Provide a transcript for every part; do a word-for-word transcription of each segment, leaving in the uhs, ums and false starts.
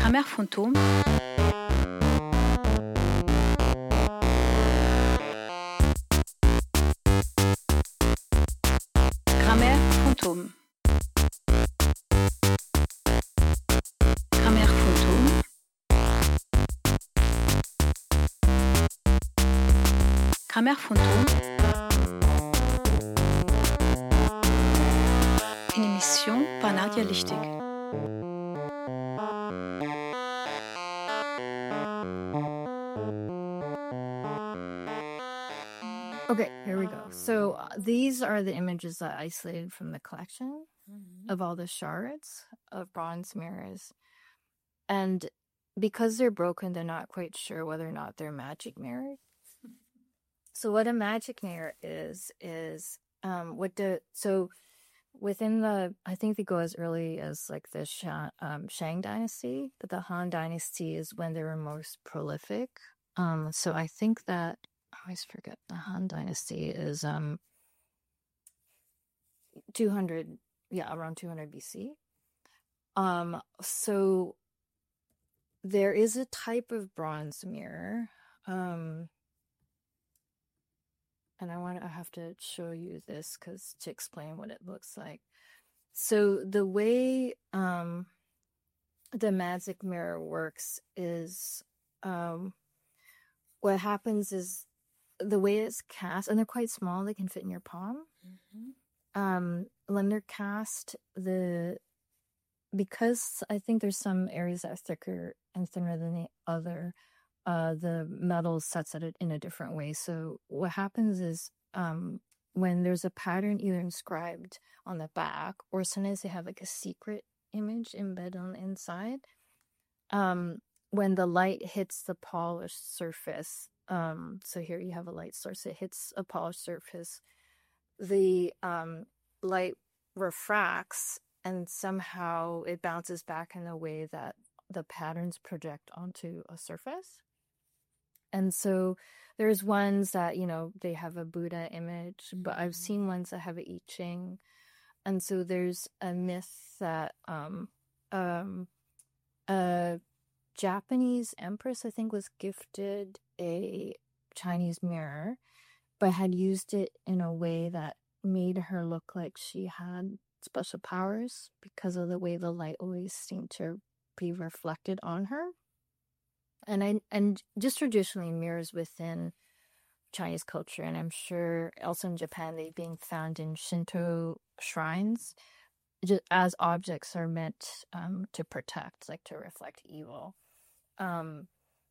Grammaire fantôme. Grammaire fantôme. Grammaire fantôme. Grammaire fantôme. Une émission par Nadia Lichtig. Okay, here we go. So uh, these are the images that I isolated from the collection mm-hmm. of all the shards of bronze mirrors. And because they're broken, they're not quite sure whether or not they're magic mirrors. So what a magic mirror is, is um, what the, so within the, I think they go as early as like the Shang, um, Shang dynasty, but the Han dynasty is when they were most prolific. Um, so I think that, I always forget, the Han dynasty is um two hundred, yeah, around two hundred B C. Um, so there is a type of bronze mirror, um, and I want to I have to show you this because to explain what it looks like. So the way um the magic mirror works is um what happens is the way it's cast, and they're quite small, they can fit in your palm. Mm-hmm. Um, when they're cast, the because I think there's some areas that are thicker and thinner than the other, uh, the metal sets at it in a different way. So what happens is um, when there's a pattern either inscribed on the back, or sometimes they have like a secret image embedded on the inside, um, when the light hits the polished surface, Um, so here you have a light source. It hits a polished surface. The um, light refracts, and somehow it bounces back in a way that the patterns project onto a surface. And so there's ones that, you know, they have a Buddha image, but I've seen ones that have a I Ching. And so there's a myth that um, um, a Japanese empress, I think, was gifted a Chinese mirror, but had used it in a way that made her look like she had special powers because of the way the light always seemed to be reflected on her. And I and just traditionally mirrors within Chinese culture, and I'm sure also in Japan, they being found in Shinto shrines just as objects are meant um, to protect, like to reflect evil. Um,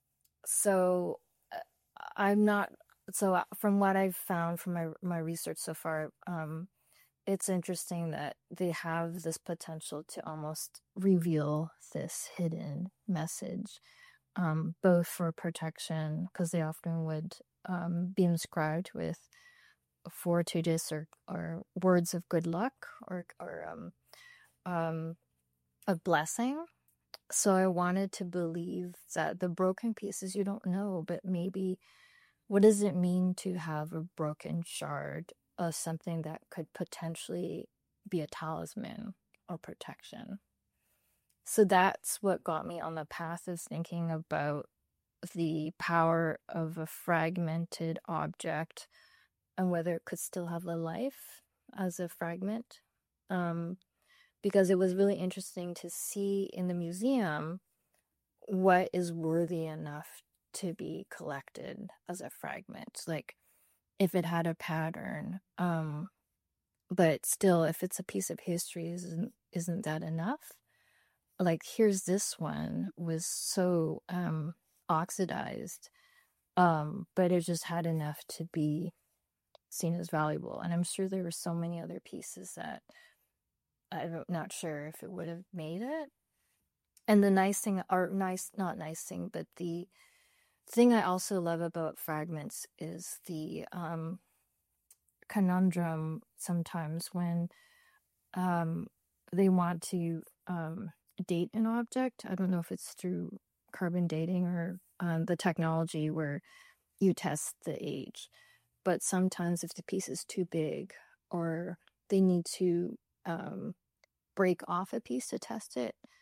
so uh, I'm not, so from what I've found from my, my research so far, um, it's interesting that they have this potential to almost reveal this hidden message, um, both for protection, because they often would um, be inscribed with fortuitous or, or words of good luck or, or um, um, of blessing. So I wanted to believe that the broken pieces, you don't know, but maybe what does it mean to have a broken shard of something that could potentially be a talisman or protection? So that's what got me on the path of thinking about the power of a fragmented object and whether it could still have a life as a fragment. Um, because it was really interesting to see in the museum what is worthy enough to be collected as a fragment. Like if it had a pattern, um, but still, if it's a piece of history, isn't, isn't that enough? Like here's this one was so um, oxidized, um, but it just had enough to be seen as valuable. And I'm sure there were so many other pieces that I'm not sure if it would have made it. And the nice thing, or nice, not nice thing, but the thing I also love about fragments is the um, conundrum sometimes when um, they want to um, date an object. I don't know if it's through carbon dating or um, the technology where you test the age. But sometimes if the piece is too big or they need to um, break off a piece to test it,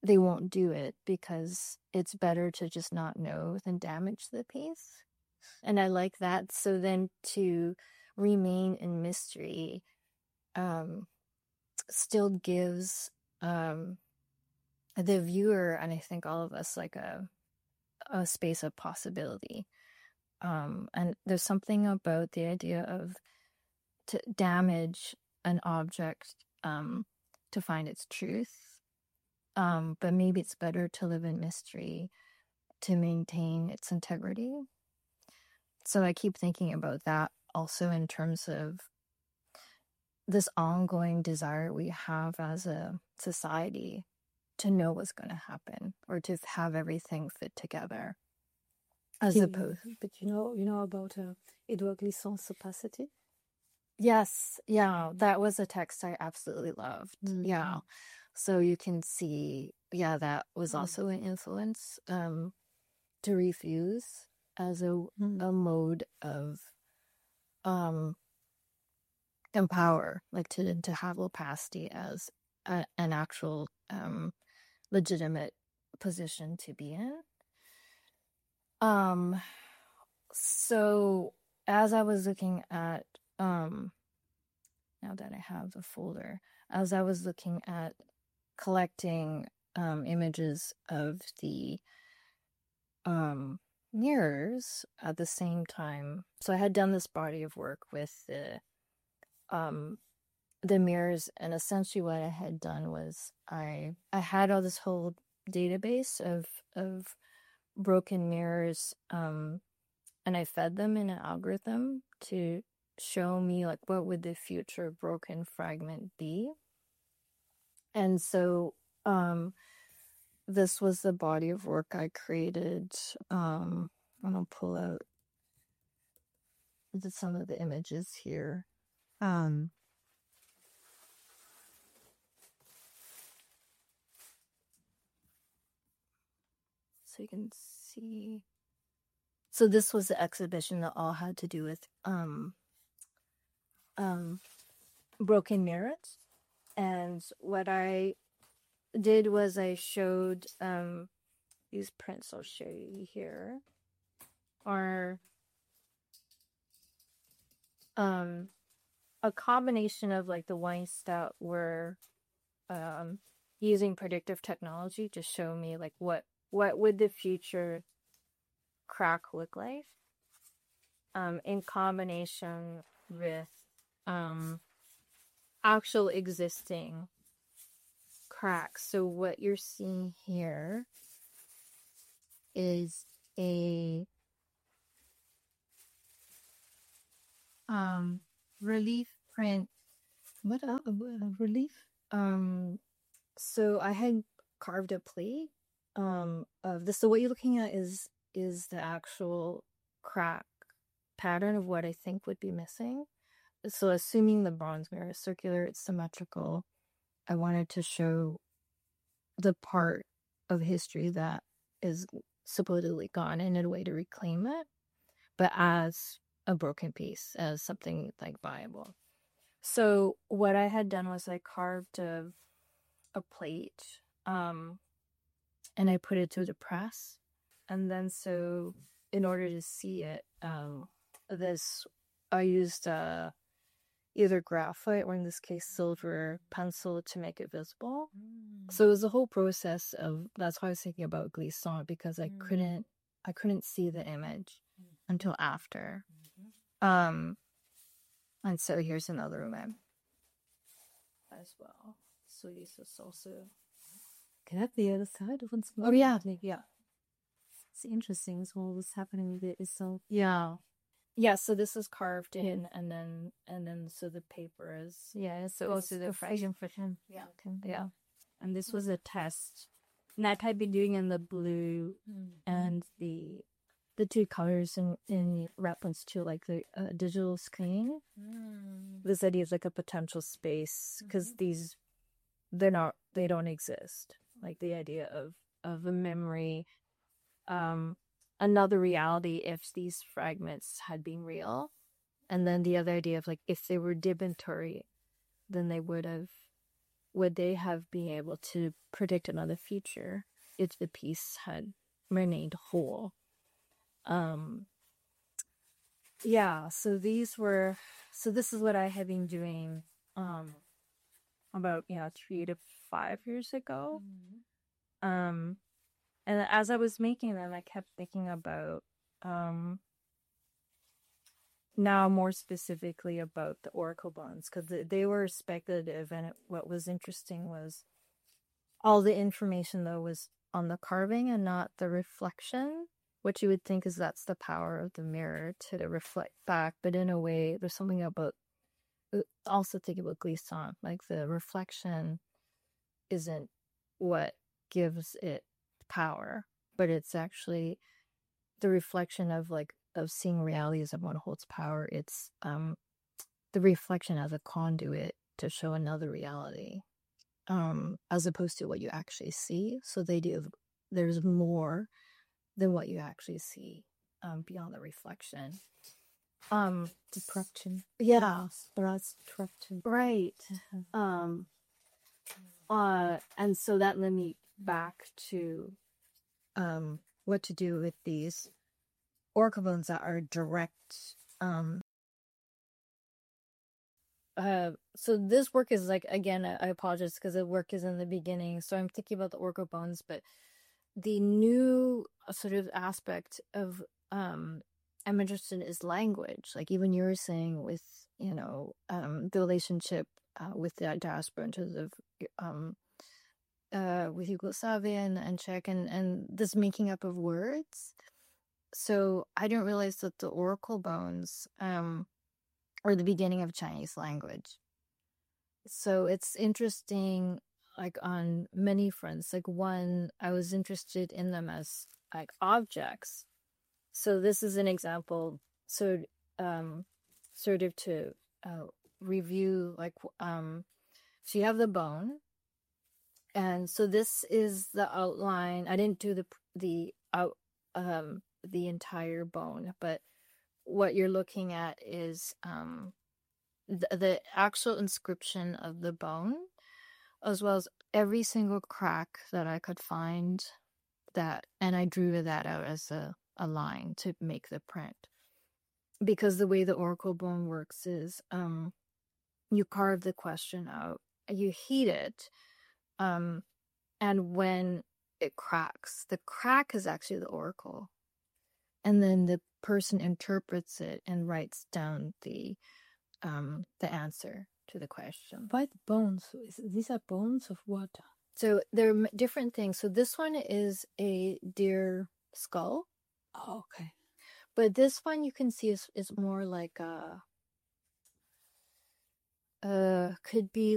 they won't do it because it's better to just not know than damage the piece. And I like that. So then to remain in mystery um, still gives um, the viewer, and I think all of us, like a, a space of possibility. Um, and there's something about the idea of to damage an object um, to find its truth. Um, but maybe it's better to live in mystery to maintain its integrity. So I keep thinking about that also in terms of this ongoing desire we have as a society to know what's going to happen or to have everything fit together. As You- opposed, But you know, you know about uh, Edouard Glissant's opacity? yes, yeah, that was a text I absolutely loved. Mhm. Yeah. So you can see, yeah, that was Mm. also an influence um, to refuse as a, Mm. a mode of um, empower, like to, to have opacity as a, an actual um, legitimate position to be in. Um, so as I was looking at, um, now that I have the folder, as I was looking at collecting um, images of the um, mirrors at the same time, so I had done this body of work with the um, the mirrors, and essentially what I had done was I I had all this whole database of of broken mirrors, um, and I fed them in an algorithm to show me like what would the future broken fragment be. And so um, this was the body of work I created. Um, I'm gonna pull out the- some of the images here. Um, so you can see. So this was the exhibition that all had to do with um, um, broken mirrors. And what I did was I showed um, these prints I'll show you here are um, a combination of like the Weinstein were um, using predictive technology to show me like what what would the future crack look like um, in combination with um, actual existing cracks. So what you're seeing here is a um, relief print. What uh, uh, relief? Um, so I had carved a plate um, of this. So what you're looking at is is the actual crack pattern of what I think would be missing. So assuming the bronze mirror is circular, it's symmetrical, I wanted to show the part of history that is supposedly gone and in a way to reclaim it, but as a broken piece, as something like viable. So what I had done was I carved a, a plate um, and I put it through the press. And then so in order to see it, um, this, I used uh, either graphite or in this case silver pencil to make it visible. Mm. So it was a whole process of, that's why I was thinking about Glissant, because I Mm. couldn't, I couldn't see the image Mm. until after. Mhm. Um, and so here's another room as well. So this is also, Can I have the other side once more? oh yeah, Yeah. It's interesting. So what was happening with it itself. yeah. Yeah, so this is carved in, and then, and then, so the paper is, Yeah, so goes also to the the Frisian friction. yeah, Okay. yeah. And this was a test. And that I'd been doing in the blue and the the two colors in, in reference to like the uh, digital screen. Mm. This idea is like a potential space because Mhm. these, they're not, they don't exist. Like the idea of, of a memory, um, another reality if these fragments had been real. And then the other idea of like if they were dibinatory, then they would have would they have been able to predict another future if the piece had remained whole? Um, yeah, so these were, so this is what I had been doing um, about, you know, three to five years ago. Mm-hmm. Um, and as I was making them, I kept thinking about, um, now more specifically about the oracle bones, because they were speculative, and it, what was interesting was all the information, though, was on the carving and not the reflection, which you would think is that's the power of the mirror to reflect back. But in a way, there's something about, also think about Glissant, like the reflection isn't what gives it power, but it's actually the reflection of like of seeing reality as what holds power. It's um the reflection as a conduit to show another reality, um as opposed to what you actually see. So they do, there's more than what you actually see, um beyond the reflection. Um Destruction. yeah, Destruction. right. um uh and so that led me back to um what to do with these oracle bones that are direct. um uh so this work is like, again, I, I apologize because the work is in the beginning, so I'm thinking about the oracle bones, but the new sort of aspect of um I'm interested in is language. Like even you were saying with, you know, um the relationship uh, with the diaspora in terms of um uh with Yugoslavia and, and Czech, and and this making up of words. So I didn't realize that the oracle bones um are the beginning of Chinese language. So it's interesting, like on many fronts. Like one, I was interested in them as like objects. So this is an example, so um sort of to uh, review, like um so you have the bone, and so this is the outline. I didn't do the the out um the entire bone, but what you're looking at is um the, the actual inscription of the bone, as well as every single crack that I could find, that, and I drew that out as a, a line to make the print. Because the way the oracle bone works is um you carve the question out, you heat it, um and when it cracks, the crack is actually the oracle, and then the person interprets it and writes down the um the answer to the question. White bones. These are bones of what? So there are different things. So this one is a deer skull. Oh, okay. But this one you can see is, is more like a uh could be